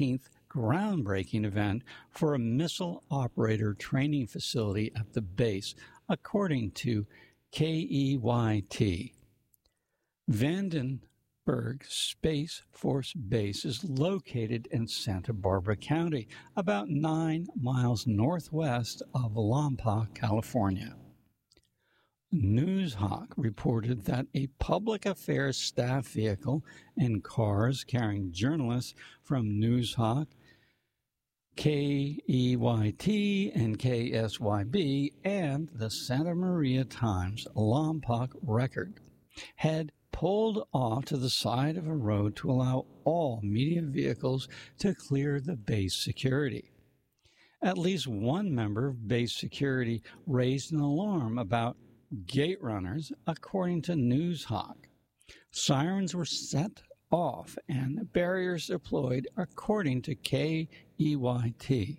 16th groundbreaking event for a missile operator training facility at the base, according to KEYT. Vandenberg Space Force Base is located in Santa Barbara County, about 9 miles northwest of Lompoc, California. Newshawk reported that a public affairs staff vehicle and cars carrying journalists from Newshawk, KEYT, and KSYB, and the Santa Maria Times Lompoc Record had pulled off to the side of a road to allow all media vehicles to clear the base security. At least one member of base security raised an alarm about gate runners, according to Newshawk. Sirens were set off and barriers deployed, according to KEYT.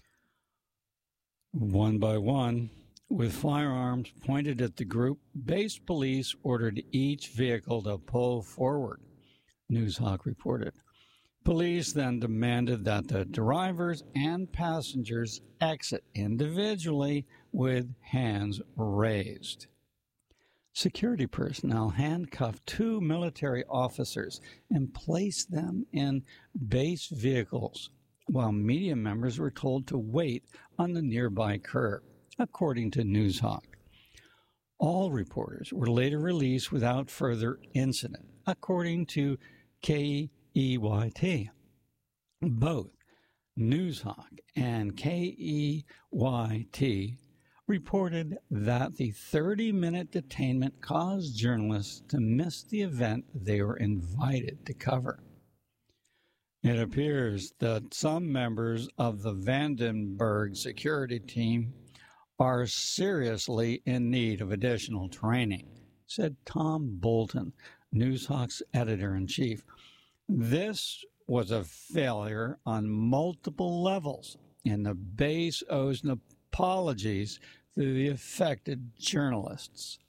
One by one, with firearms pointed at the group, base police ordered each vehicle to pull forward, Newshawk reported. Police then demanded that the drivers and passengers exit individually with hands raised. Security personnel handcuffed 2 military officers and placed them in base vehicles, while media members were told to wait on the nearby curb, according to Newshawk. All reporters were later released without further incident, according to KEYT. Both Newshawk and KEYT reported that the 30-minute detainment caused journalists to miss the event they were invited to cover. It appears that some members of the Vandenberg security team are seriously in need of additional training, said Tom Bolton, Newshawk's editor-in-chief. This was a failure on multiple levels, and the base owes an apologies to the affected journalists.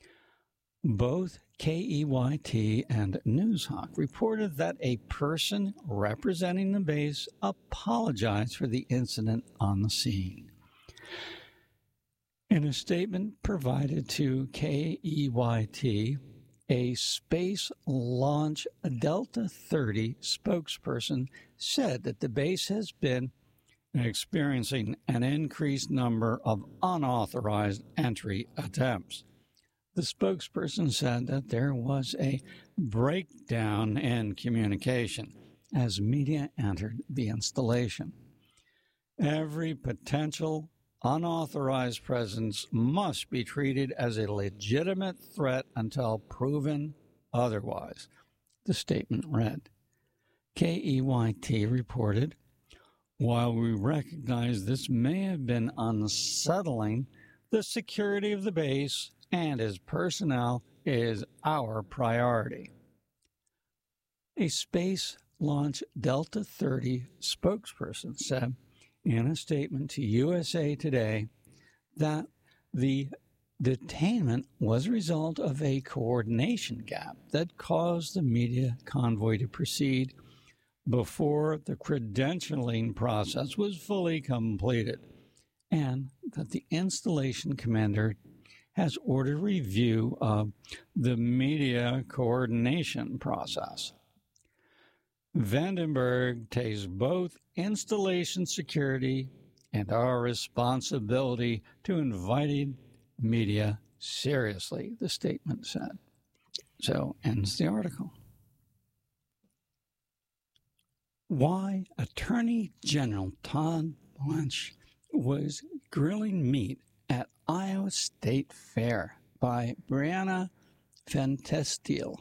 Both KEYT and Newshawk reported that a person representing the base apologized for the incident on the scene. In a statement provided to KEYT, a Space Launch Delta 30 spokesperson said that the base has been experiencing an increased number of unauthorized entry attempts. The spokesperson said that there was a breakdown in communication as media entered the installation. Every potential unauthorized presence must be treated as a legitimate threat until proven otherwise, the statement read. KEYT reported, while we recognize this may have been unsettling, the security of the base and his personnel is our priority. A Space Launch Delta 30 spokesperson said in a statement to USA Today that the detainment was a result of a coordination gap that caused the media convoy to proceed before the credentialing process was fully completed, and that the installation commander has ordered review of the media coordination process. Vandenberg takes both installation security and our responsibility to invited media seriously, the statement said. So ends the article. Why Attorney General Todd Blanche was grilling meat at Iowa State Fair by Brianna Fentestiel.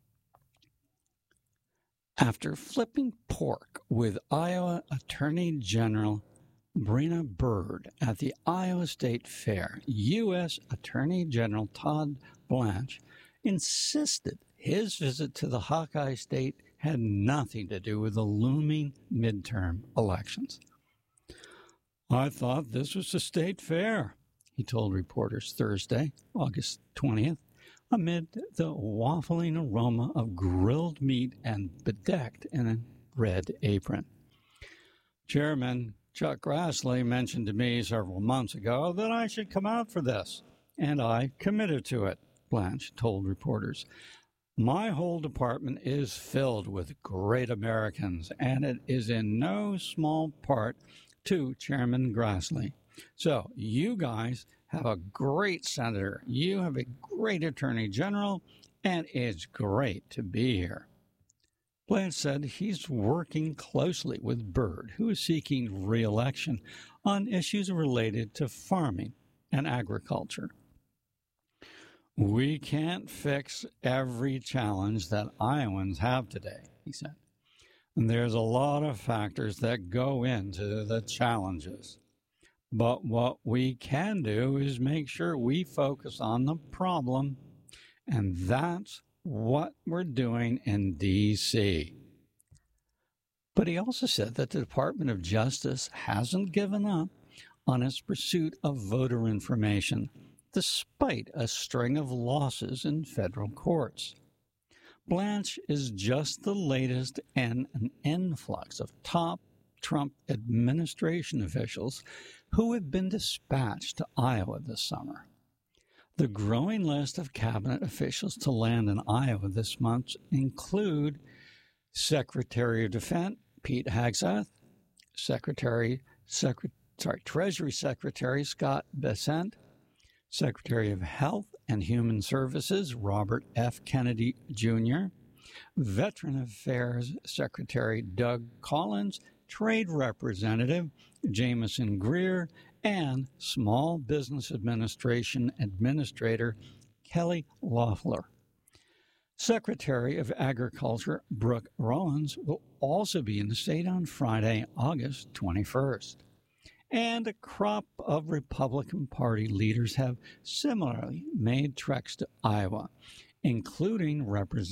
After flipping pork with Iowa Attorney General Brina Bird at the Iowa State Fair, U.S. Attorney General Todd Blanche insisted his visit to the Hawkeye State had nothing to do with the looming midterm elections. I thought this was a state fair, he told reporters Thursday, August 20th, amid the waffling aroma of grilled meat and bedecked in a red apron. Chairman Chuck Grassley mentioned to me several months ago that I should come out for this, and I committed to it, Blanche told reporters. My whole department is filled with great Americans, and it is in no small part to Chairman Grassley. So you guys have a great senator, you have a great attorney general, and it's great to be here. Blanche said he's working closely with Byrd, who is seeking re-election, on issues related to farming and agriculture. We can't fix every challenge that Iowans have today, he said. There's a lot of factors that go into the challenges. But what we can do is make sure we focus on the problem, and that's what we're doing in D.C. But he also said that the Department of Justice hasn't given up on its pursuit of voter information, despite a string of losses in federal courts. Blanche is just the latest in an influx of top Trump administration officials who have been dispatched to Iowa this summer. The growing list of cabinet officials to land in Iowa this month include Secretary of Defense Pete Hegseth, Treasury Secretary Scott Bessent, Secretary of Health and Human Services Robert F. Kennedy Jr., Veteran Affairs Secretary Doug Collins, Trade Representative Jamieson Greer, and Small Business Administration Administrator Kelly Loeffler. Secretary of Agriculture Brooke Rollins will also be in the state on Friday, August 21st. And a crop of Republican Party leaders have similarly made treks to Iowa, including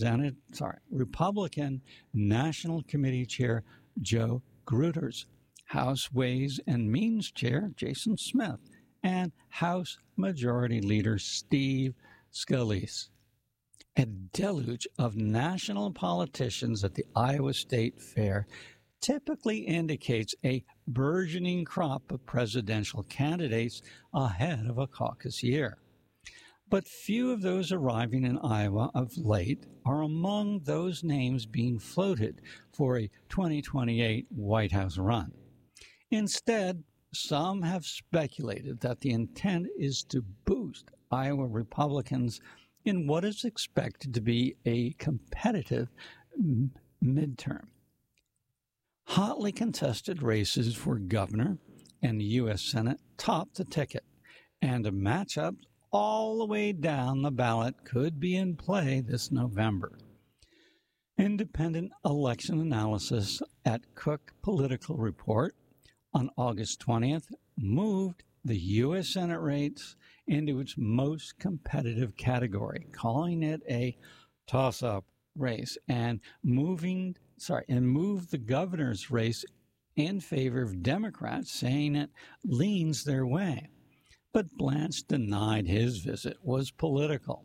Republican National Committee Chair Joe Gruters, House Ways and Means Chair Jason Smith, and House Majority Leader Steve Scalise. A deluge of national politicians at the Iowa State Fair typically indicates a burgeoning crop of presidential candidates ahead of a caucus year. But few of those arriving in Iowa of late are among those names being floated for a 2028 White House run. Instead, some have speculated that the intent is to boost Iowa Republicans in what is expected to be a competitive midterm. Hotly contested races for governor and the U.S. Senate top the ticket, and a matchup all the way down the ballot could be in play this November. Independent election analysis at Cook Political Report on August 20th moved the U.S. Senate race into its most competitive category, calling it a toss-up race, and moved the governor's race in favor of Democrats, saying it leans their way. But Blanche denied his visit was political.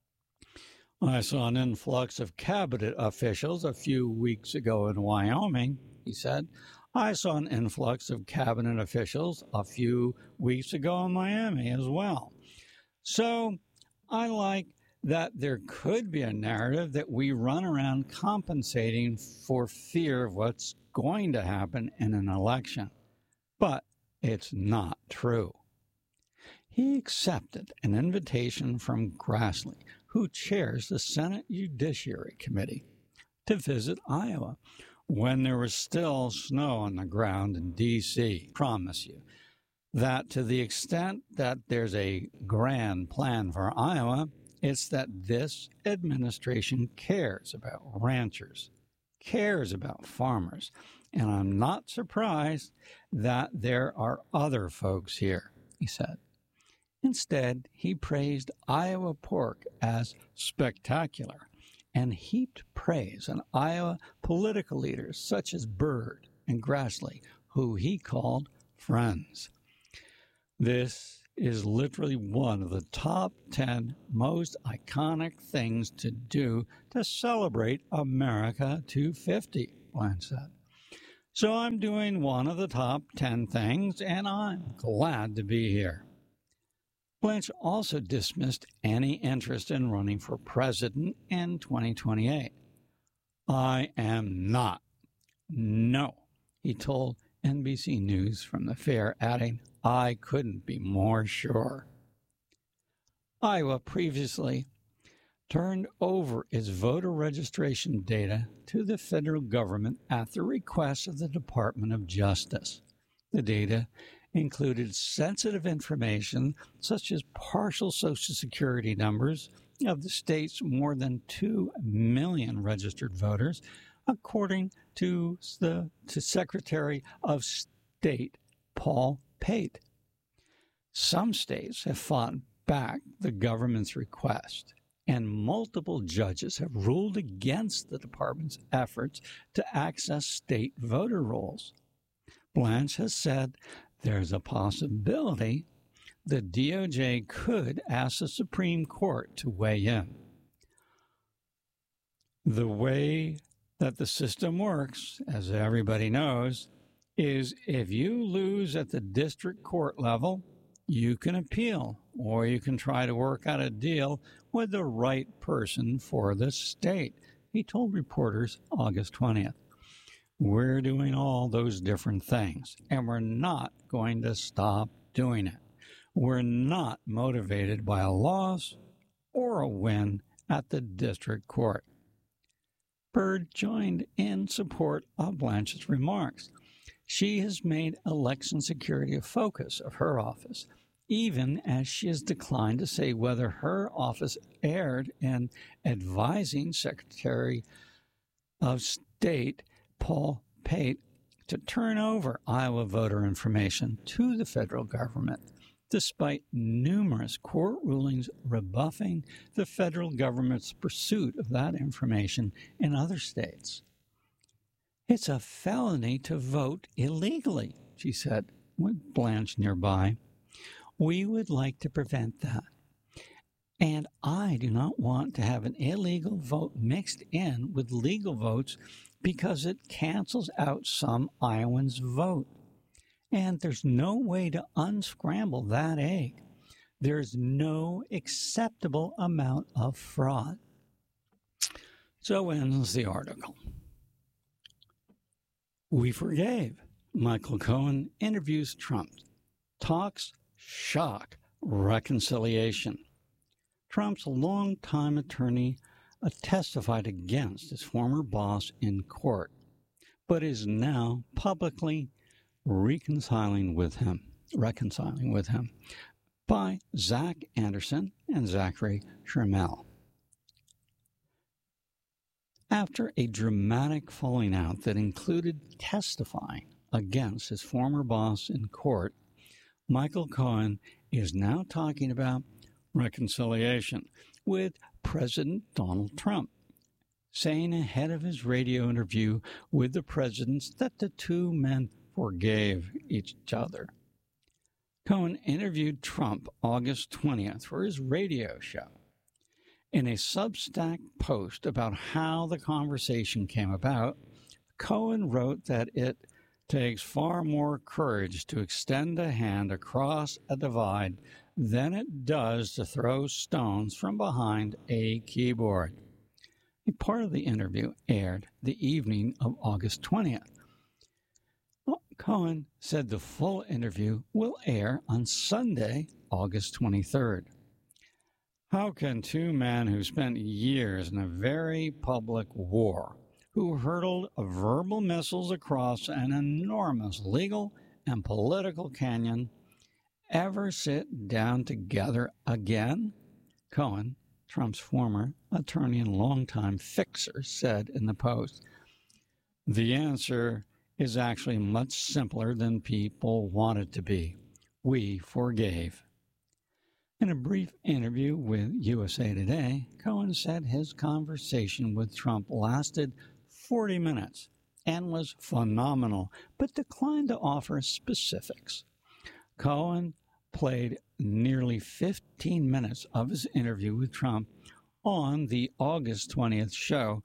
I saw an influx of cabinet officials a few weeks ago in Wyoming, he said. I saw an influx of cabinet officials a few weeks ago in Miami as well. So I like that there could be a narrative that we run around compensating for fear of what's going to happen in an election. But it's not true. He accepted an invitation from Grassley, who chairs the Senate Judiciary Committee, to visit Iowa when there was still snow on the ground in D.C. Promise you that to the extent that there's a grand plan for Iowa, it's that this administration cares about ranchers, cares about farmers, and I'm not surprised that there are other folks here, he said. Instead, he praised Iowa pork as spectacular and heaped praise on Iowa political leaders such as Byrd and Grassley, who he called friends. This is literally one of the top 10 most iconic things to do to celebrate America 250, Blanche said. So I'm doing one of the top 10 things, and I'm glad to be here. Blanche also dismissed any interest in running for president in 2028. I am not. No, he told NBC News from the fair, adding, I couldn't be more sure. Iowa previously turned over its voter registration data to the federal government at the request of the Department of Justice. The data included sensitive information such as partial Social Security numbers of the state's more than 2 million registered voters, according to Secretary of State Paul Pate. Some states have fought back the government's request, and multiple judges have ruled against the department's efforts to access state voter rolls. Blanche has said there's a possibility the DOJ could ask the Supreme Court to weigh in. The way that the system works, as everybody knows, is if you lose at the district court level, you can appeal, or you can try to work out a deal with the right person for the state, he told reporters August 20th. We're doing all those different things, and we're not going to stop doing it. We're not motivated by a loss or a win at the district court. Byrd joined in support of Blanche's remarks. She has made election security a focus of her office, even as she has declined to say whether her office erred in advising Secretary of State Paul Pate to turn over Iowa voter information to the federal government, despite numerous court rulings rebuffing the federal government's pursuit of that information in other states. It's a felony to vote illegally, she said, with Blanche nearby. We would like to prevent that. And I do not want to have an illegal vote mixed in with legal votes because it cancels out some Iowans' vote. And there's no way to unscramble that egg. There's no acceptable amount of fraud. So ends the article. We forgave. Michael Cohen interviews Trump. Talks shock reconciliation. Trump's longtime attorney testified against his former boss in court, but is now publicly reconciling with him by Zach Anderson and Zachary Shermell. After a dramatic falling out that included testifying against his former boss in court, Michael Cohen is now talking about reconciliation with President Donald Trump, saying ahead of his radio interview with the president that the two men forgave each other. Cohen interviewed Trump August 20th for his radio show. In a Substack post about how the conversation came about, Cohen wrote that it takes far more courage to extend a hand across a divide than it does to throw stones from behind a keyboard. A part of the interview aired the evening of August 20th. Cohen said the full interview will air on Sunday, August 23rd. How can two men who spent years in a very public war, who hurled verbal missiles across an enormous legal and political canyon, ever sit down together again? Cohen, Trump's former attorney and longtime fixer, said in the Post. The answer is actually much simpler than people want it to be. We forgave. In a brief interview with USA Today, Cohen said his conversation with Trump lasted 40 minutes and was phenomenal, but declined to offer specifics. Cohen played nearly 15 minutes of his interview with Trump on the August 20th show,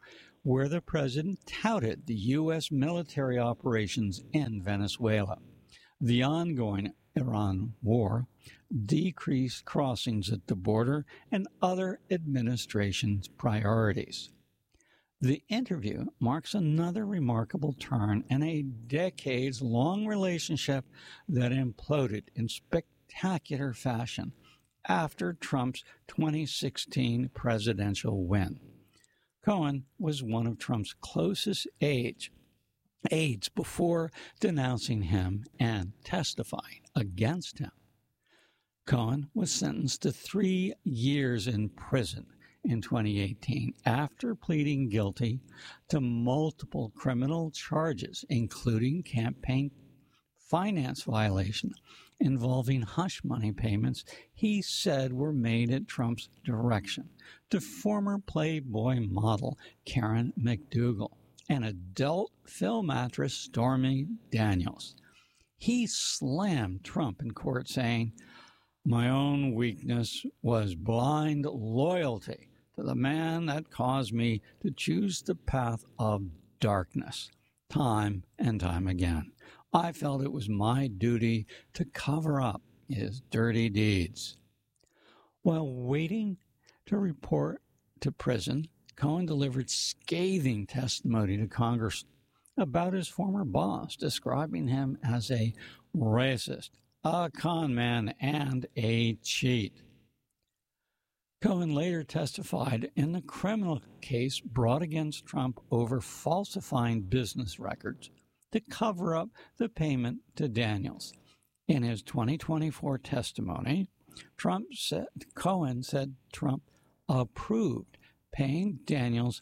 where the president touted the U.S. military operations in Venezuela, the ongoing Iran war, decreased crossings at the border, and other administration's priorities. The interview marks another remarkable turn in a decades-long relationship that imploded in spectacular fashion after Trump's 2016 presidential win. Cohen was one of Trump's closest aides before denouncing him and testifying against him. Cohen was sentenced to 3 years in prison in 2018 after pleading guilty to multiple criminal charges, including campaign finance violation involving hush money payments he said were made at Trump's direction to former Playboy model Karen McDougal and adult film actress Stormy Daniels. He slammed Trump in court, saying, "My own weakness was blind loyalty to the man that caused me to choose the path of darkness time and time again. I felt it was my duty to cover up his dirty deeds." While waiting to report to prison, Cohen delivered scathing testimony to Congress about his former boss, describing him as a racist, a con man, and a cheat. Cohen later testified in the criminal case brought against Trump over falsifying business records to cover up the payment to Daniels. In his 2024 testimony, Cohen said Trump approved paying Daniels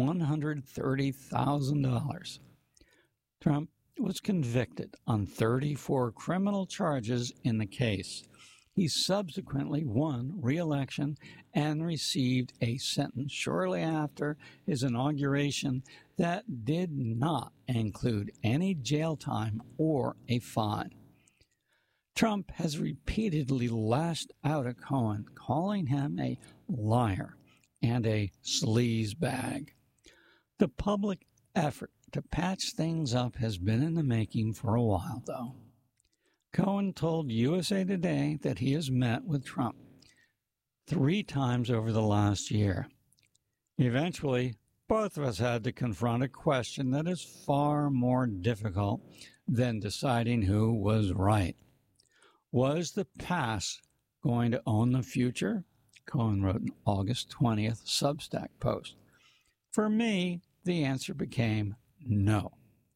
$130,000. Trump was convicted on 34 criminal charges in the case. He subsequently won re-election and received a sentence shortly after his inauguration that did not include any jail time or a fine. Trump has repeatedly lashed out at Cohen, calling him a liar and a sleazebag. The public effort to patch things up has been in the making for a while, though. Cohen told USA Today that he has met with Trump 3 times over the last year. Eventually, both of us had to confront a question that is far more difficult than deciding who was right. Was the past going to own the future? Cohen wrote an August 20th Substack post. For me, the answer became no.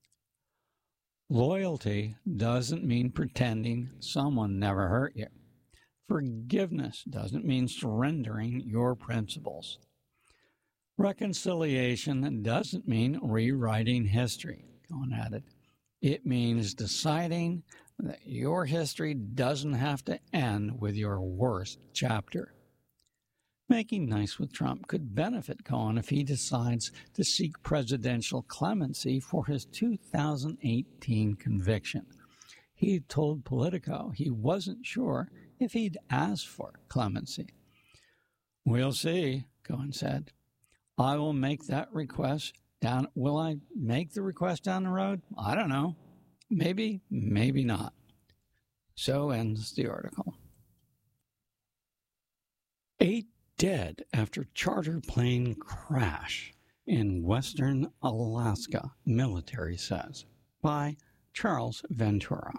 Loyalty doesn't mean pretending someone never hurt you. Forgiveness doesn't mean surrendering your principles. Reconciliation doesn't mean rewriting history, Cohen added. It means deciding that your history doesn't have to end with your worst chapter. Making nice with Trump could benefit Cohen if he decides to seek presidential clemency for his 2018 conviction. He told Politico he wasn't sure if he'd ask for clemency. "We'll see," Cohen said. "I will make that request down. Will I make the request down the road? I don't know. Maybe, maybe not." So ends the article. 8 dead after charter plane crash in western Alaska, military says, by Charles Ventura.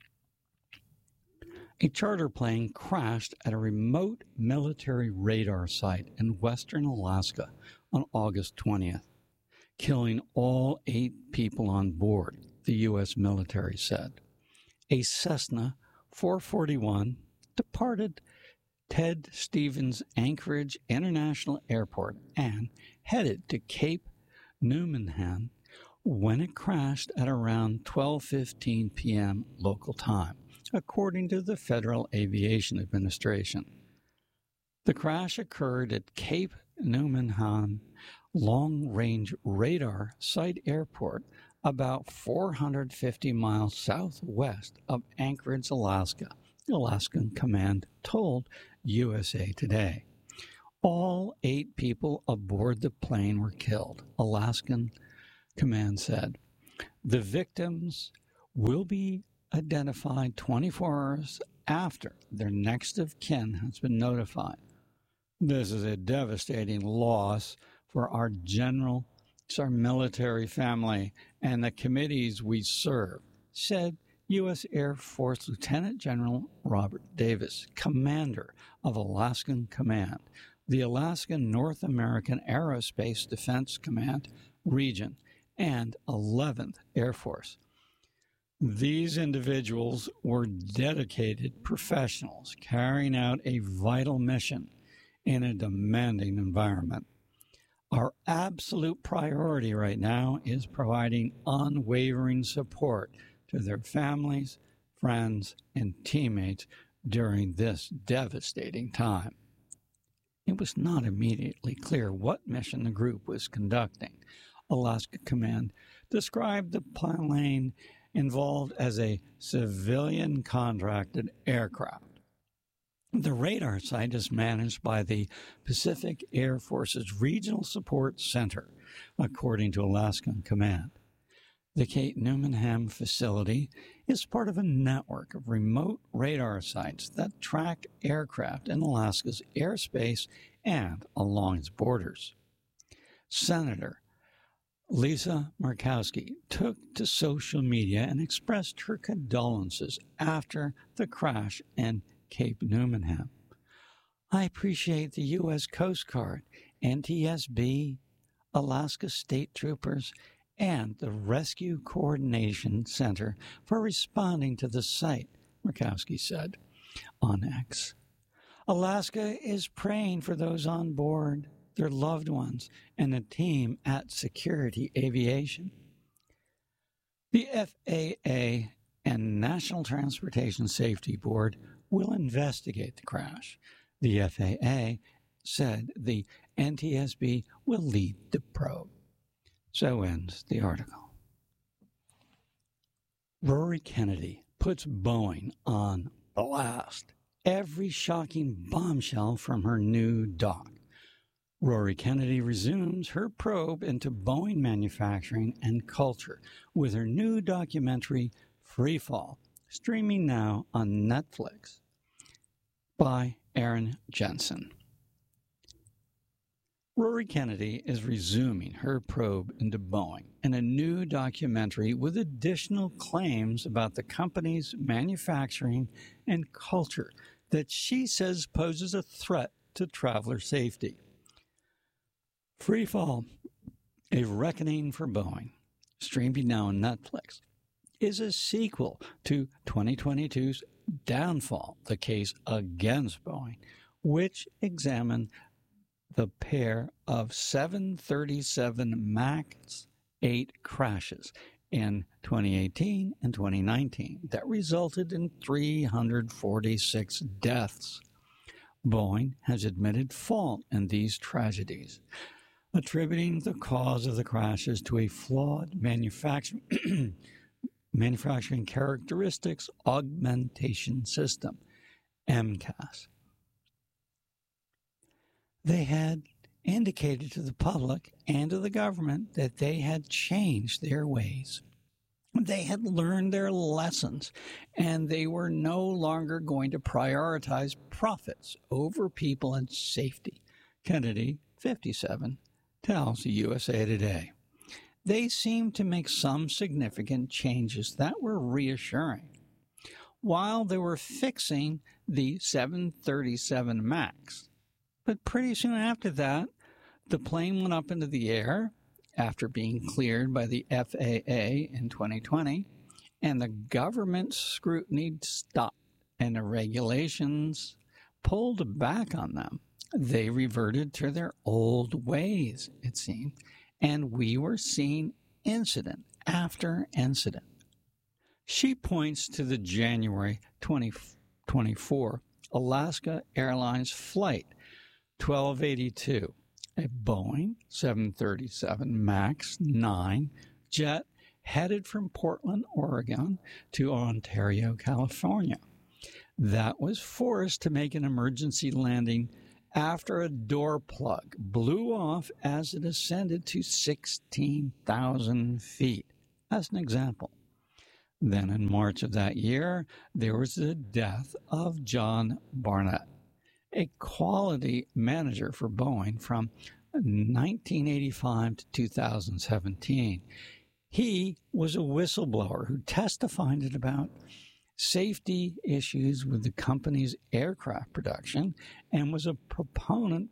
A charter plane crashed at a remote military radar site in western Alaska on August 20th, killing all 8 people on board, the U.S. military said. A Cessna 441 departed Ted Stevens Anchorage International Airport and headed to Cape Newmanhan when it crashed at around 12:15 p.m. local time, according to the Federal Aviation Administration. The crash occurred at Cape Newmanhan Long-Range Radar Site Airport, about 450 miles southwest of Anchorage, Alaska, the Alaskan Command told USA Today. All 8 people aboard the plane were killed, Alaskan Command said. The victims will be identified 24 hours after their next of kin has been notified. This is a devastating loss for our military family, and the committees we serve, said U.S. Air Force Lieutenant General Robert Davis, commander of Alaskan Command, the Alaskan North American Aerospace Defense Command region, and 11th Air Force. These individuals were dedicated professionals carrying out a vital mission in a demanding environment. Our absolute priority right now is providing unwavering support to their families, friends, and teammates during this devastating time. It was not immediately clear what mission the group was conducting. Alaska Command described the plane involved as a civilian contracted aircraft. The radar site is managed by the Pacific Air Force's Regional Support Center, according to Alaskan Command. The Cape Newmanham facility is part of a network of remote radar sites that track aircraft in Alaska's airspace and along its borders. Senator Lisa Murkowski took to social media and expressed her condolences after the crash in Cape Newmanham. I appreciate the U.S. Coast Guard, NTSB, Alaska State Troopers, and the Rescue Coordination Center for responding to the site, Murkowski said on X. Alaska is praying for those on board, their loved ones, and the team at Security Aviation. The FAA and National Transportation Safety Board will investigate the crash. The FAA said the NTSB will lead the probe. So ends the article. Rory Kennedy puts Boeing on blast. Every shocking bombshell from her new doc. Rory Kennedy resumes her probe into Boeing manufacturing and culture with her new documentary, Freefall, streaming now on Netflix by Aaron Jensen. Rory Kennedy is resuming her probe into Boeing in a new documentary with additional claims about the company's manufacturing and culture that she says poses a threat to traveler safety. Freefall, A Reckoning for Boeing, streaming now on Netflix, is a sequel to 2022's Downfall, the case against Boeing, which examined the pair of 737 MAX 8 crashes in 2018 and 2019 that resulted in 346 deaths. Boeing has admitted fault in these tragedies, attributing the cause of the crashes to a flawed manufacturing characteristics augmentation system, MCAS. They had indicated to the public and to the government that they had changed their ways. They had learned their lessons, and they were no longer going to prioritize profits over people and safety, Kennedy, 57, tells USA Today. They seemed to make some significant changes that were reassuring. While they were fixing the 737 MAX, but pretty soon after that, the plane went up into the air after being cleared by the FAA in 2020, and the government scrutiny stopped and the regulations pulled back on them. They reverted to their old ways, it seemed, and we were seeing incident after incident. She points to the January 2024 Alaska Airlines flight 1282, a Boeing 737 MAX 9 jet headed from Portland, Oregon to Ontario, California, that was forced to make an emergency landing after a door plug blew off as it ascended to 16,000 feet, as an example. Then in March of that year, there was the death of John Barnett, a quality manager for Boeing from 1985 to 2017. He was a whistleblower who testified about safety issues with the company's aircraft production and was a prominent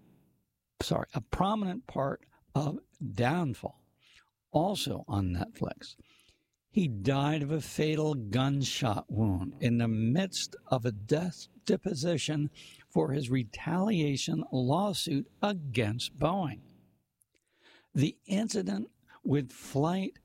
part of Downfall, also on Netflix. He died of a fatal gunshot wound in the midst of a deposition for his retaliation lawsuit against Boeing. The incident with Flight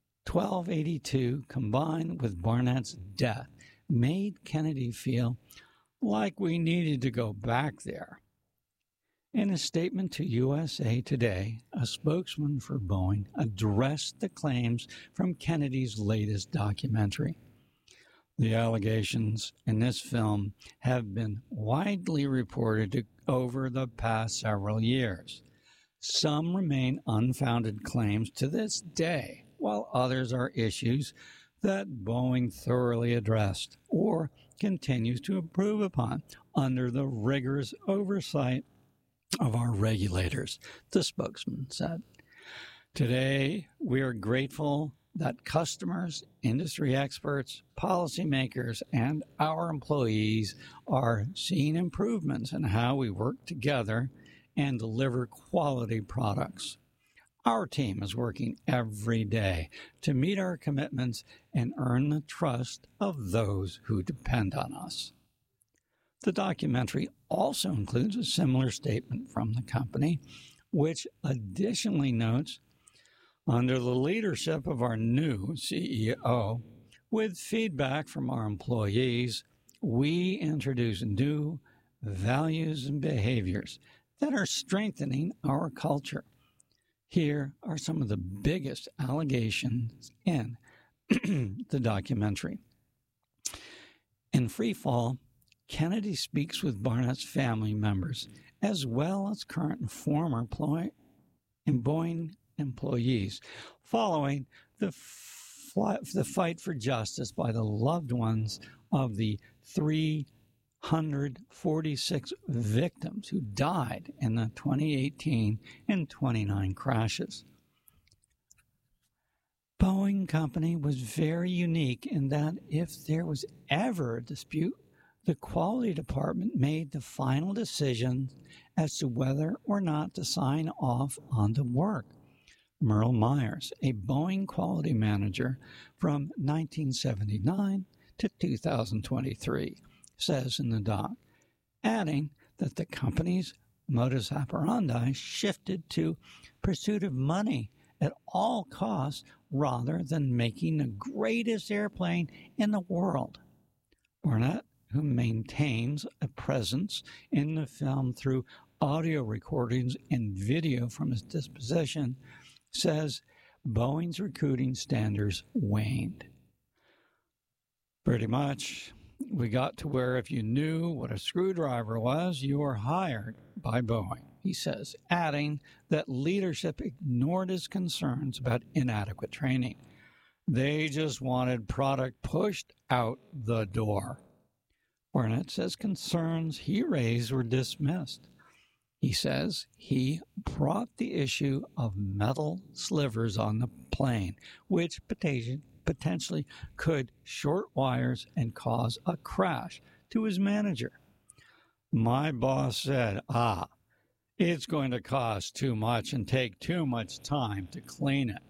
1282 combined with Barnett's death made Kennedy feel like we needed to go back there. In a statement to USA Today, a spokesman for Boeing addressed the claims from Kennedy's latest documentary. The allegations in this film have been widely reported over the past several years. Some remain unfounded claims to this day, while others are issues that Boeing thoroughly addressed or continues to improve upon under the rigorous oversight of our regulators, the spokesman said. Today, we are grateful that customers, industry experts, policymakers, and our employees are seeing improvements in how we work together and deliver quality products. Our team is working every day to meet our commitments and earn the trust of those who depend on us. The documentary also includes a similar statement from the company, which additionally notes, under the leadership of our new CEO, with feedback from our employees, we introduce new values and behaviors that are strengthening our culture. Here are some of the biggest allegations in the documentary. In Freefall, Kennedy speaks with Barnett's family members, as well as current and former Boeing employees, following the fight for justice by the loved ones of the 346 victims who died in the 2018 and 29 crashes. Boeing Company was very unique in that if there was ever a dispute, the quality department made the final decision as to whether or not to sign off on the work. Merle Myers, a Boeing quality manager from 1979 to 2023, says in the doc, adding that the company's modus operandi shifted to pursuit of money at all costs rather than making the greatest airplane in the world. Barnett, who maintains a presence in the film through audio recordings and video from his disposition, says Boeing's recruiting standards waned. Pretty much, we got to where if you knew what a screwdriver was, you were hired by Boeing, he says, adding that leadership ignored his concerns about inadequate training. They just wanted product pushed out the door. Barnett says concerns he raised were dismissed. He says he brought the issue of metal slivers on the plane, which potentially could short wires and cause a crash, to his manager. My boss said, it's going to cost too much and take too much time to clean it.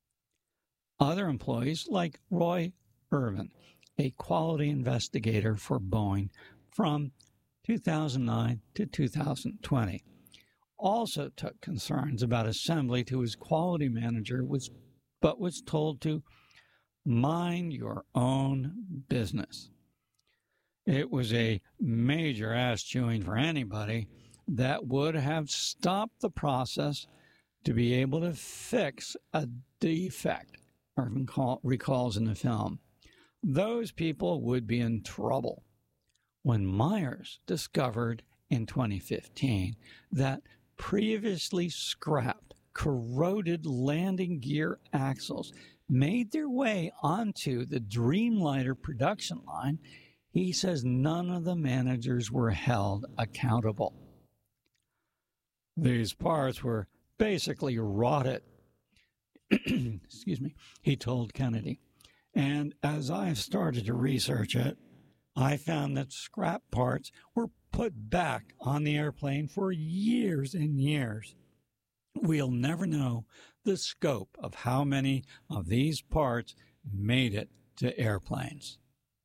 Other employees, like Roy Irvin, a quality investigator for Boeing from 2009 to 2020, also took concerns about assembly to his quality manager, but was told to mind your own business. It was a major ass-chewing for anybody that would have stopped the process to be able to fix a defect, Irvin recalls in the film. Those people would be in trouble. When Myers discovered in 2015 that previously scrapped, corroded landing gear axles made their way onto the Dreamliner production line, he says none of the managers were held accountable. These parts were basically rotted, excuse me, he told Kennedy. And as I've started to research it, I found that scrap parts were put back on the airplane for years and years. We'll never know the scope of how many of these parts made it to airplanes.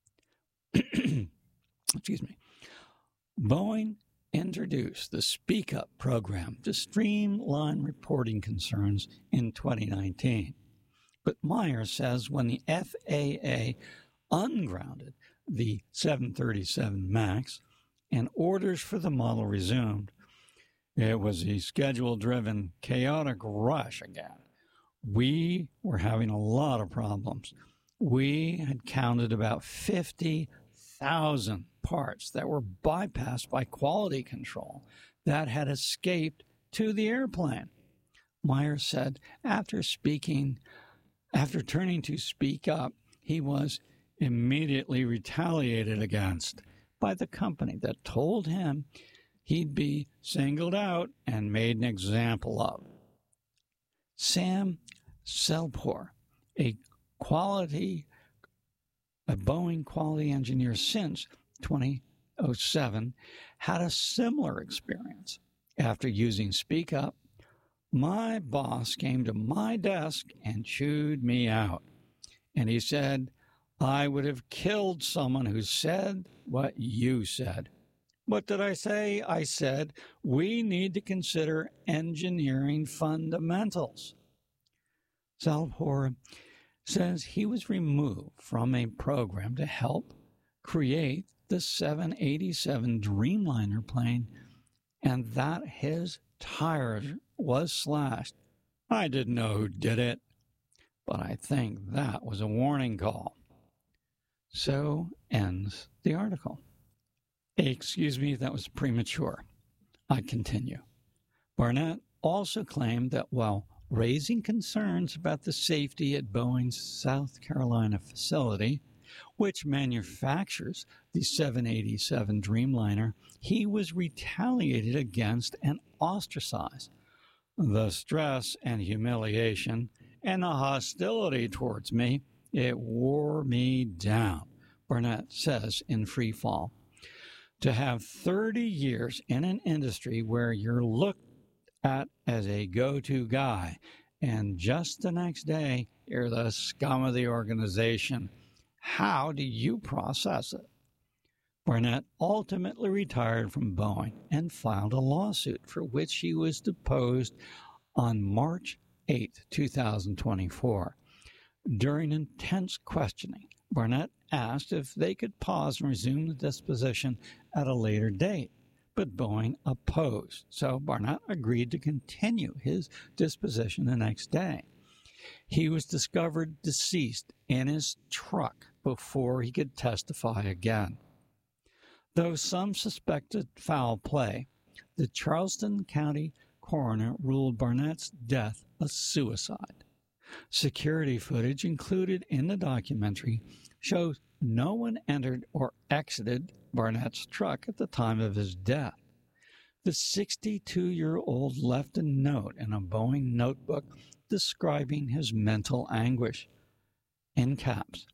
Excuse me. Boeing introduced the Speak Up program to streamline reporting concerns in 2019. But Myers says when the FAA ungrounded the 737 MAX and orders for the model resumed, it was a schedule-driven, chaotic rush again. We were having a lot of problems. We had counted about 50,000 parts that were bypassed by quality control that had escaped to the airplane. Myers said after turning to speak up, he was immediately retaliated against by the company that told him he'd be singled out and made an example of. Sam Selpor, a Boeing quality engineer since 2007, had a similar experience. After using Speak Up, my boss came to my desk and chewed me out. And he said, I would have killed someone who said what you said. What did I say? I said, we need to consider engineering fundamentals. Salvor says he was removed from a program to help create the 787 Dreamliner plane and that his tires was slashed. I didn't know who did it, but I think that was a warning call. So ends the article. Excuse me, that was premature. I continue. Barnett also claimed that while raising concerns about the safety at Boeing's South Carolina facility, which manufactures the 787 Dreamliner, he was retaliated against and ostracized. The stress and humiliation and the hostility towards me, it wore me down, Barnett says in Free Fall. To have 30 years in an industry where you're looked at as a go-to guy, and just the next day, you're the scum of the organization. How do you process it? Barnett ultimately retired from Boeing and filed a lawsuit for which he was deposed on March 8, 2024. During intense questioning, Barnett asked if they could pause and resume the disposition at a later date, but Boeing opposed, so Barnett agreed to continue his disposition the next day. He was discovered deceased in his truck before he could testify again. Though some suspected foul play, the Charleston County coroner ruled Barnett's death a suicide. Security footage included in the documentary shows no one entered or exited Barnett's truck at the time of his death. The 62-year-old left a note in a Boeing notebook describing his mental anguish. In caps,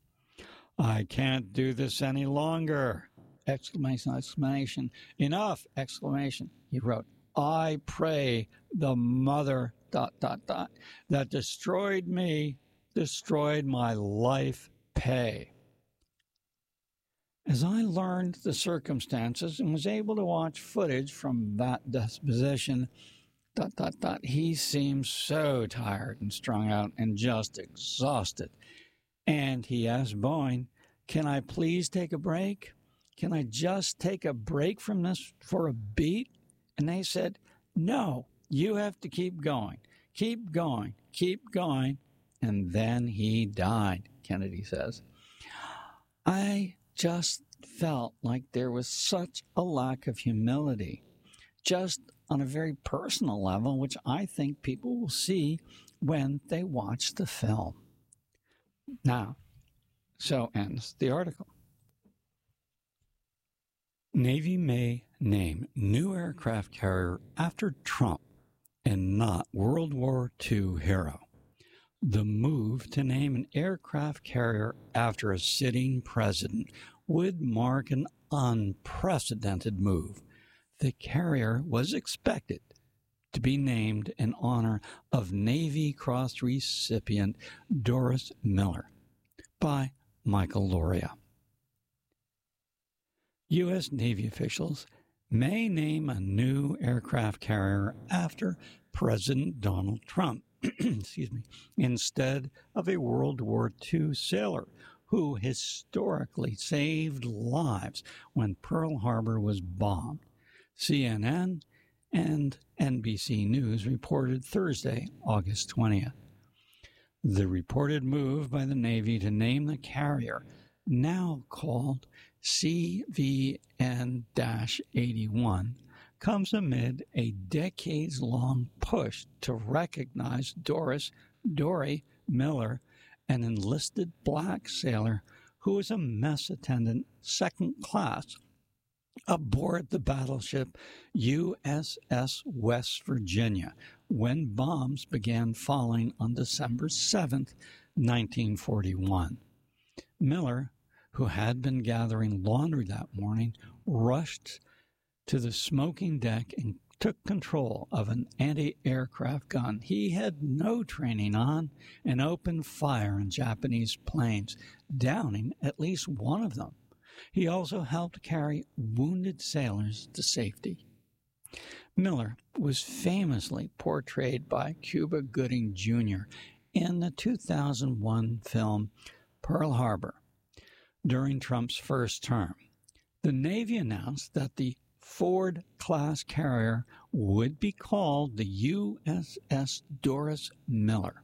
I can't do this any longer! Exclamation, exclamation. Enough! Exclamation. He wrote, I pray the mother ... that destroyed me, destroyed my life pay. As I learned the circumstances and was able to watch footage from that disposition, ... he seemed so tired and strung out and just exhausted. And he asked Boeing, can I please take a break? Can I just take a break from this for a beat? And they said, no, you have to keep going. Keep going. Keep going. And then he died, Kennedy says. I just felt like there was such a lack of humility just on a very personal level, which I think people will see when they watch the film. Now, so ends the article. Navy may name new aircraft carrier after Trump and not World War II hero. The move to name an aircraft carrier after a sitting president would mark an unprecedented move. The carrier was expected to be named in honor of Navy Cross recipient Doris Miller by Michael Loria. U.S. Navy officials may name a new aircraft carrier after President Donald Trump, instead of a World War II sailor who historically saved lives when Pearl Harbor was bombed. CNN and NBC News reported Thursday, August 20th. The reported move by the Navy to name the carrier, now called CVN-81, comes amid a decades-long push to recognize Dory Miller, an enlisted black sailor who was a mess attendant second class aboard the battleship USS West Virginia when bombs began falling on December 7, 1941. Miller, who had been gathering laundry that morning, rushed to the smoking deck and took control of an anti-aircraft gun he had no training on and opened fire on Japanese planes, downing at least one of them. He also helped carry wounded sailors to safety. Miller was famously portrayed by Cuba Gooding Jr. in the 2001 film Pearl Harbor. During Trump's first term, the Navy announced that the Ford-class carrier would be called the USS Doris Miller.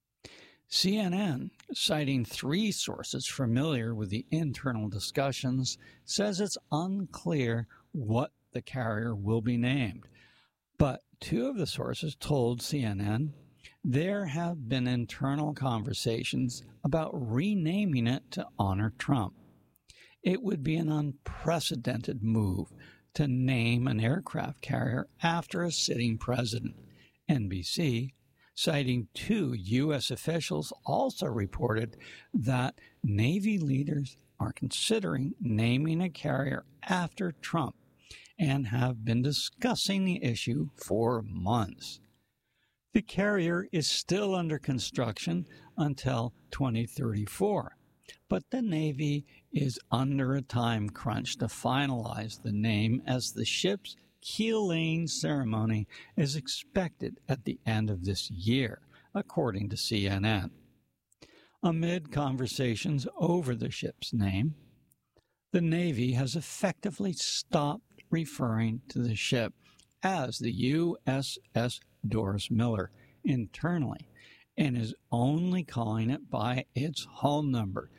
CNN, citing three sources familiar with the internal discussions, says it's unclear what the carrier will be named. But two of the sources told CNN there have been internal conversations about renaming it to honor Trump. It would be an unprecedented move to name an aircraft carrier after a sitting president. NBC, citing two U.S. officials, also reported that Navy leaders are considering naming a carrier after Trump and have been discussing the issue for months. The carrier is still under construction until 2034, but the Navy is under a time crunch to finalize the name as the ship's keel-laying ceremony is expected at the end of this year, according to CNN. Amid conversations over the ship's name, the Navy has effectively stopped referring to the ship as the USS Doris Miller internally and is only calling it by its hull number,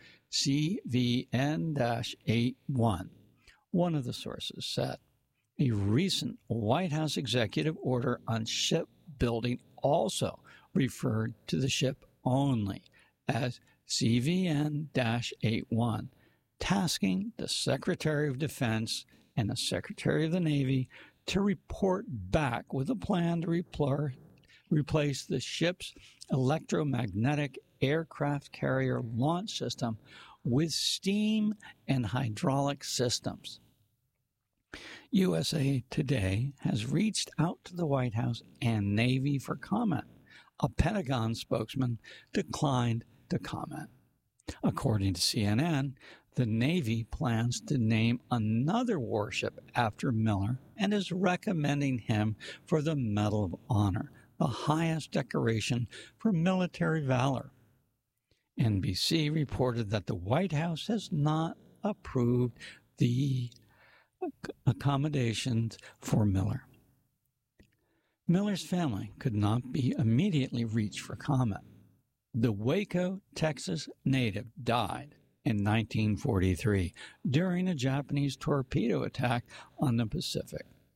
CVN-81. One of the sources said a recent White House executive order on shipbuilding also referred to the ship only as CVN-81, tasking the Secretary of Defense and the Secretary of the Navy to report back with a plan to replace the ship's electromagnetic aircraft carrier launch system with steam and hydraulic systems. USA Today has reached out to the White House and Navy for comment. A Pentagon spokesman declined to comment. According to CNN, the Navy plans to name another warship after Miller and is recommending him for the Medal of Honor, the highest decoration for military valor. NBC reported that the White House has not approved the accommodations for Miller. Miller's family could not be immediately reached for comment. The Waco, Texas native died in 1943 during a Japanese torpedo attack on the Pacific.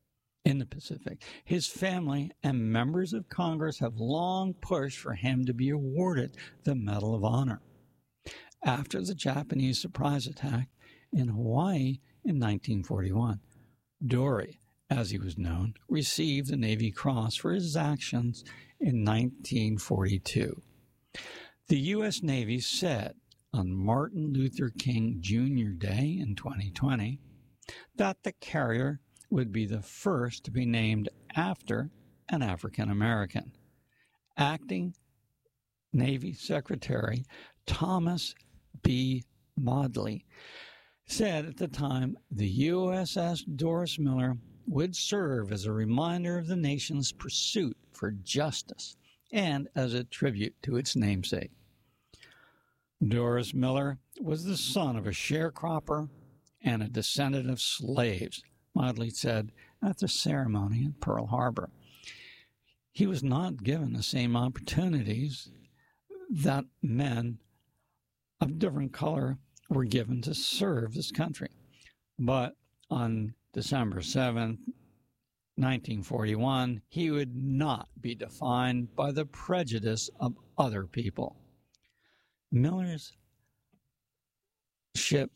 in the Pacific. His family and members of Congress have long pushed for him to be awarded the Medal of Honor. After the Japanese surprise attack in Hawaii in 1941, Dory, as he was known, received the Navy Cross for his actions in 1942. The U.S. Navy said on Martin Luther King Jr. Day in 2020 that the carrier would be the first to be named after an African American. Acting Navy Secretary Thomas B. Maudley said at the time the USS Doris Miller would serve as a reminder of the nation's pursuit for justice and as a tribute to its namesake. Doris Miller was the son of a sharecropper and a descendant of slaves, Maudley said at the ceremony in Pearl Harbor. He was not given the same opportunities that men of different color were given to serve this country. But on December 7th, 1941, he would not be defined by the prejudice of other people. Miller's ship,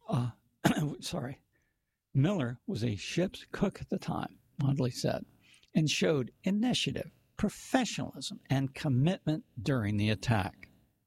Miller was a ship's cook at the time, Maudley said, and showed initiative, professionalism, and commitment during the attack.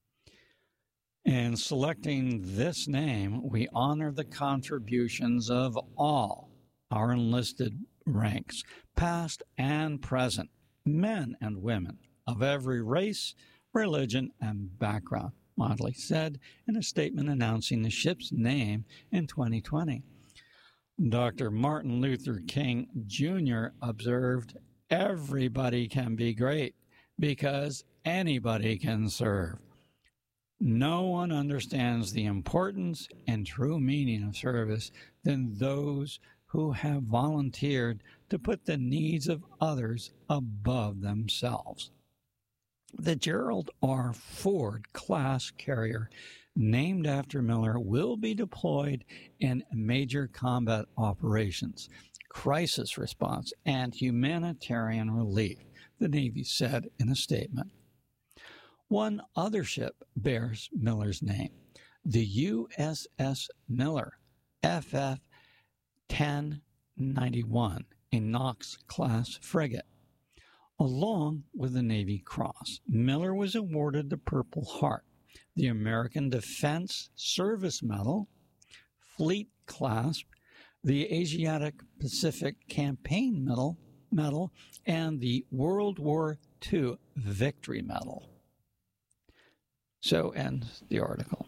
In selecting this name, we honor the contributions of all our enlisted ranks, past and present, men and women of every race, religion, and background, Maudley said in a statement announcing the ship's name in 2020. Dr. Martin Luther King Jr. observed, "Everybody can be great because anybody can serve. No one understands the importance and true meaning of service than those who have volunteered to put the needs of others above themselves." The Gerald R. Ford class carrier, named after Miller, will be deployed in major combat operations, crisis response, and humanitarian relief, the Navy said in a statement. One other ship bears Miller's name, the USS Miller, FF 1091, a Knox-class frigate. Along with the Navy Cross, Miller was awarded the Purple Heart, the American Defense Service Medal, Fleet Clasp, the Asiatic Pacific Campaign Medal, and the World War II Victory Medal. So ends the article.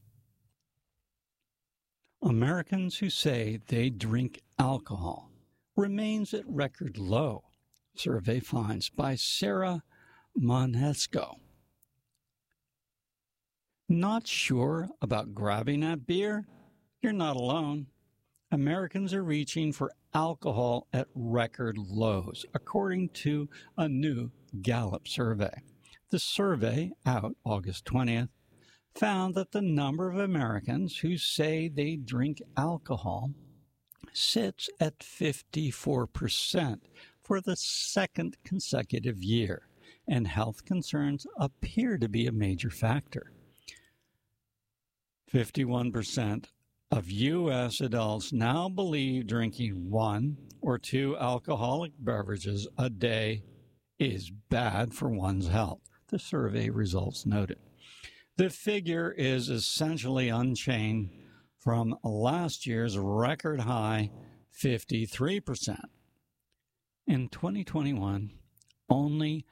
Americans who say they drink alcohol remains at record low, survey finds by Sarah Monesco. Not sure about grabbing that beer? You're not alone. Americans are reaching for alcohol at record lows, according to a new Gallup survey. The survey, out August 20th, found that the number of Americans who say they drink alcohol sits at 54% for the second consecutive year, and health concerns appear to be a major factor. 51% of U.S. adults now believe drinking 1 or 2 alcoholic beverages a day is bad for one's health, the survey results noted. The figure is essentially unchanged from last year's record high 53%. In 2021, only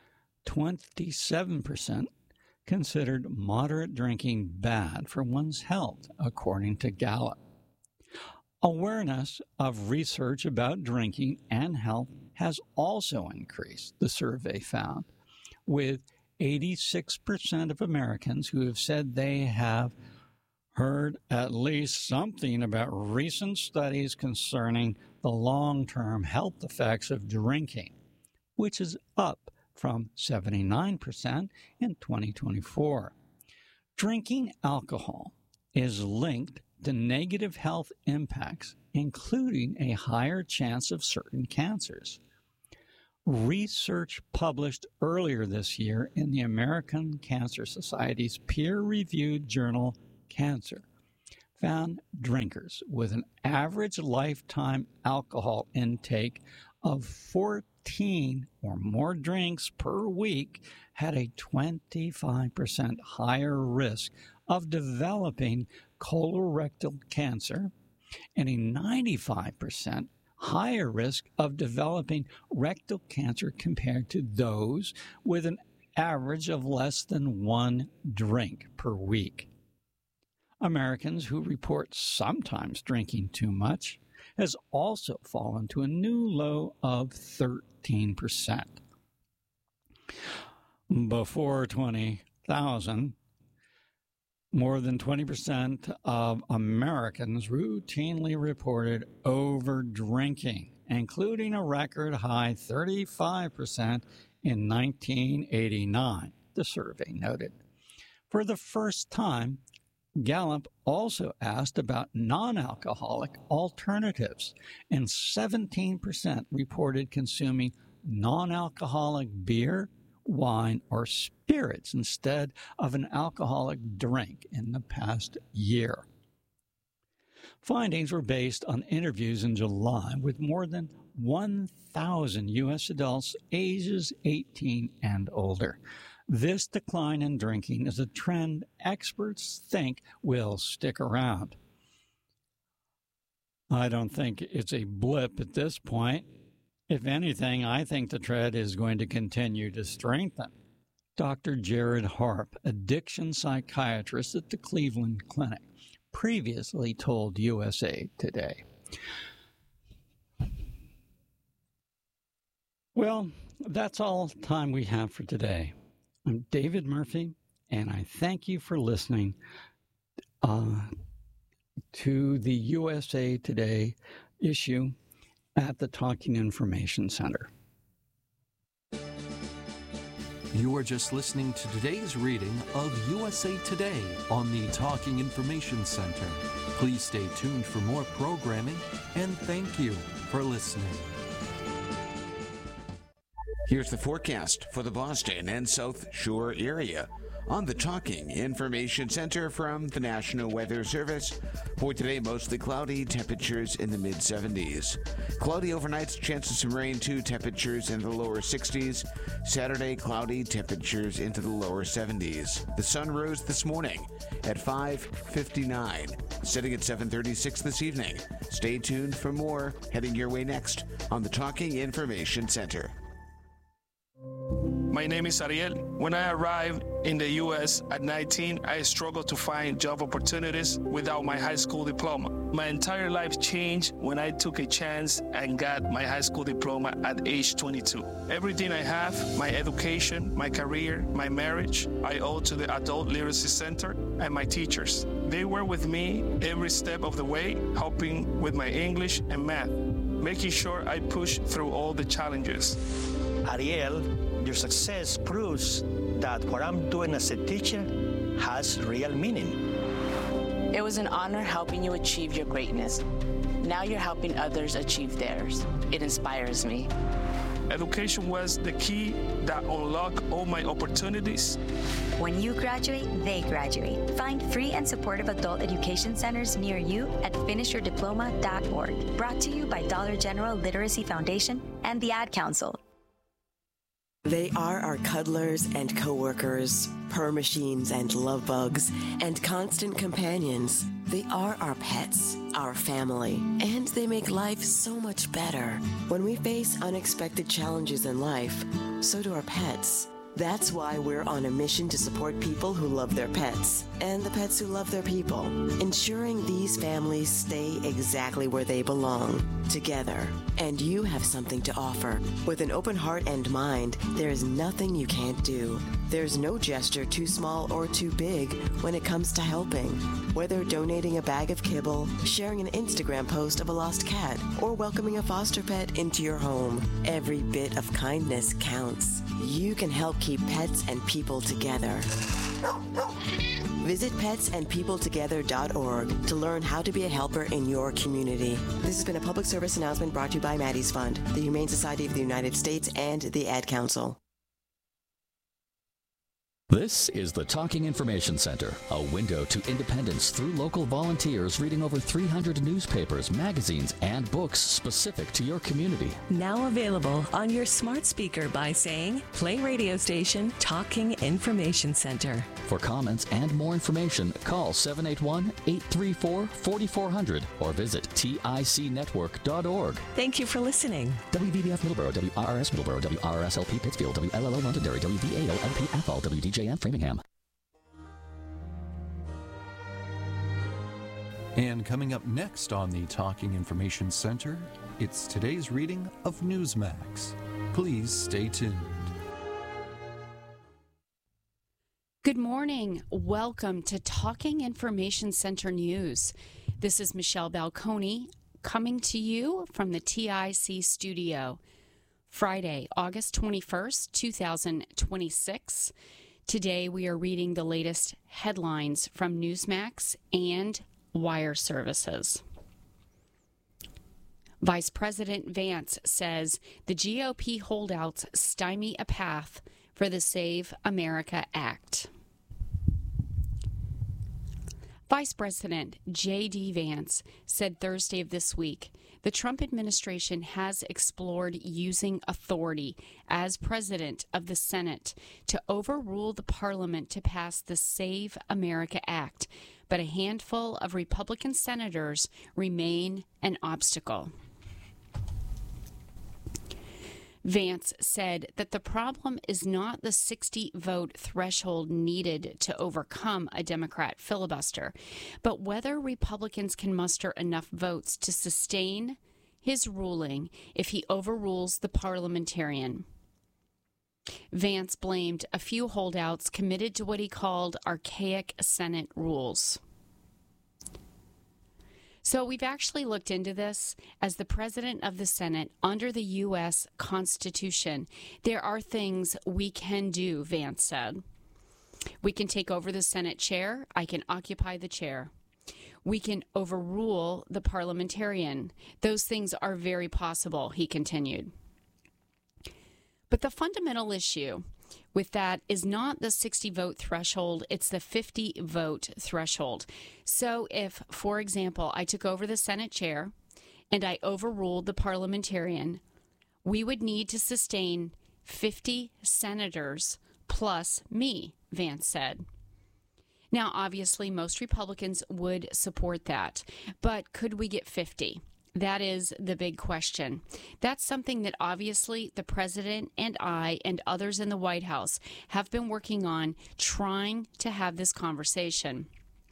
27% considered moderate drinking bad for one's health, according to Gallup. Awareness of research about drinking and health has also increased, the survey found, with 86% of Americans who have said they have heard at least something about recent studies concerning the long-term health effects of drinking, which is up from 79% in 2024. Drinking alcohol is linked to negative health impacts, including a higher chance of certain cancers. Research published earlier this year in the American Cancer Society's peer-reviewed journal Cancer found drinkers with an average lifetime alcohol intake of 14 or more drinks per week had a 25% higher risk of developing colorectal cancer and a 95% higher risk of developing rectal cancer compared to those with an average of less than one drink per week. Americans who report sometimes drinking too much has also fallen to a new low of 13%. Before 20,000, more than 20% of Americans routinely reported over-drinking, including a record high 35% in 1989, the survey noted. For the first time, Gallup also asked about non-alcoholic alternatives, and 17% reported consuming non-alcoholic beer, wine, or spirits instead of an alcoholic drink in the past year. Findings were based on interviews in July with more than 1,000 U.S. adults ages 18 and older. This decline in drinking is a trend experts think will stick around. I don't think it's a blip at this point. If anything, I think the trend is going to continue to strengthen. Dr. Jared Harp, addiction psychiatrist at the Cleveland Clinic, previously told USA Today. Well, that's all time we have for today. I'm David Murphy, and I thank you for listening to the USA Today issue at the Talking Information Center. You are just listening to today's reading of USA Today on the Talking Information Center. Please stay tuned for more programming, and thank you for listening. Here's the forecast for the Boston and South Shore area on the Talking Information Center from the National Weather Service. For today, mostly cloudy, temperatures in the mid-70s. Cloudy overnights, chance of some rain too, temperatures in the lower 60s. Saturday, cloudy, temperatures into the lower 70s. The sun rose this morning at 5:59, setting at 7:36 this evening. Stay tuned for more heading your way next on the Talking Information Center. My name is Ariel. When I arrived in the U.S. at 19, I struggled to find job opportunities without my high school diploma. My entire life changed when I took a chance and got my high school diploma at age 22. Everything I have, my education, my career, my marriage, I owe to the Adult Literacy Center and my teachers. They were with me every step of the way, helping with my English and math, making sure I pushed through all the challenges. Ariel, your success proves that what I'm doing as a teacher has real meaning. It was an honor helping you achieve your greatness. Now you're helping others achieve theirs. It inspires me. Education was the key that unlocked all my opportunities. When you graduate, they graduate. Find free and supportive adult education centers near you at finishyourdiploma.org. Brought to you by Dollar General Literacy Foundation and the Ad Council. They are our cuddlers and coworkers, purr machines and love bugs, and constant companions. They are our pets, our family, and they make life so much better. When we face unexpected challenges in life, so do our pets. That's why we're on a mission to support people who love their pets and the pets who love their people, ensuring these families stay exactly where they belong, together. And you have something to offer. With an open heart and mind, there is nothing you can't do. There's no gesture too small or too big when it comes to helping. Whether donating a bag of kibble, sharing an Instagram post of a lost cat, or welcoming a foster pet into your home, every bit of kindness counts. You can help keep pets and people together. Visit petsandpeopletogether.org to learn how to be a helper in your community. This has been a public service announcement brought to you by Maddie's Fund, the Humane Society of the United States, and the Ad Council. This is the Talking Information Center, a window to independence through local volunteers reading over 300 newspapers, magazines, and books specific to your community. Now available on your smart speaker by saying, play radio station Talking Information Center. For comments and more information, call 781-834-4400 or visit ticnetwork.org. Thank you for listening. WVBF Middleborough, WRRS Middleborough, WRSLP Pittsfield, WLLO Londonderry, WVALLP Athol, WDJM Framingham. And coming up next on the Talking Information Center, it's today's reading of Newsmax. Please stay tuned. Good morning. Welcome to Talking Information Center News. This is Michelle Balconi coming to you from the TIC studio. Friday, August 21st, 2026. Today we are reading the latest headlines from Newsmax and Wire Services. Vice President Vance says the GOP holdouts stymie a path for the Save America Act. Vice President J.D. Vance said Thursday of this week the Trump administration has explored using authority as president of the Senate to overrule the parliament to pass the Save America Act, but a handful of Republican senators remain an obstacle. Vance said that the problem is not the 60-vote threshold needed to overcome a Democrat filibuster, but whether Republicans can muster enough votes to sustain his ruling if he overrules the parliamentarian. Vance blamed a few holdouts committed to what he called archaic Senate rules. So we've actually looked into this. As the president of the Senate, under the U.S. Constitution, there are things we can do, Vance said. We can take over the Senate chair. I can occupy the chair. We can overrule the parliamentarian. Those things are very possible, he continued. But the fundamental issue with that is not the 60-vote threshold, it's the 50-vote threshold. So if, for example, I took over the Senate chair and I overruled the parliamentarian, we would need to sustain 50 senators plus me, Vance said. Now, obviously, most Republicans would support that, but could we get 50? That is the big question. That's something that obviously the president and I and others in the White House have been working on, trying to have this conversation.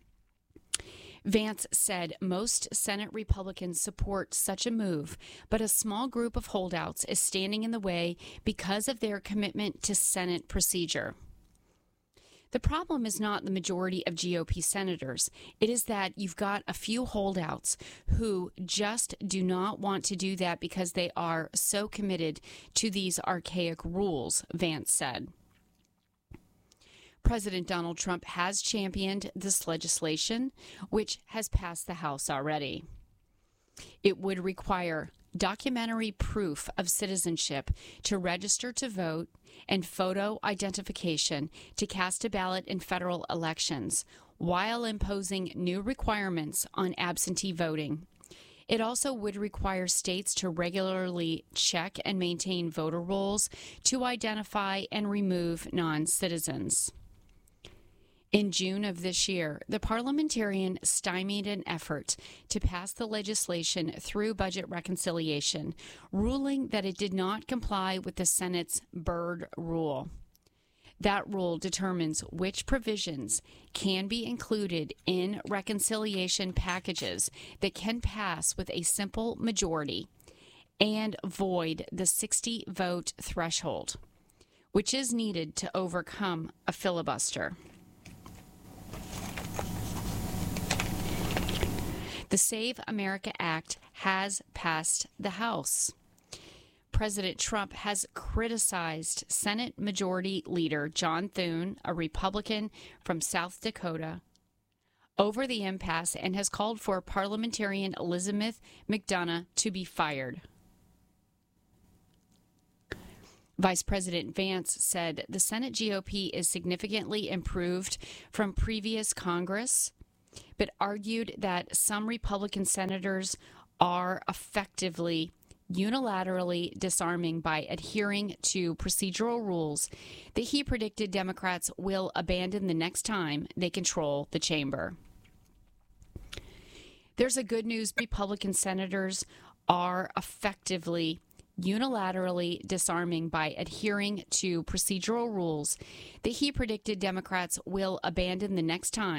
Vance said most Senate Republicans support such a move, but a small group of holdouts is standing in the way because of their commitment to Senate procedure. The problem is not the majority of GOP senators. It is that you've got a few holdouts who just do not want to do that because they are so committed to these archaic rules, Vance said. President Donald Trump has championed this legislation, which has passed the House already. It would require documentary proof of citizenship to register to vote and photo identification to cast a ballot in federal elections, while imposing new requirements on absentee voting. It also would require states to regularly check and maintain voter rolls to identify and remove non-citizens. In June of this year, the parliamentarian stymied an effort to pass the legislation through budget reconciliation, ruling that it did not comply with the Senate's Byrd Rule. That rule determines which provisions can be included in reconciliation packages that can pass with a simple majority and void the 60-vote threshold, which is needed to overcome a filibuster. The Save America Act has passed the House. President Trump has criticized Senate Majority Leader John Thune, a Republican from South Dakota, over the impasse and has called for parliamentarian Elizabeth McDonough to be fired. Vice President Vance said the Senate GOP is significantly improved from previous Congress, but argued that some Republican senators are effectively unilaterally disarming by adhering to procedural rules that he predicted Democrats will abandon the next time they control the chamber. There's a good news. Republican senators are effectively unilaterally disarming by adhering to procedural rules that he predicted Democrats will abandon the next time